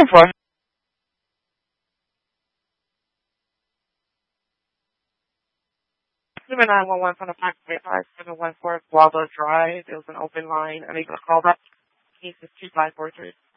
looking for? 911 from the 55714 Waldo Drive. It was an open line. I need to call back. Case is 2543.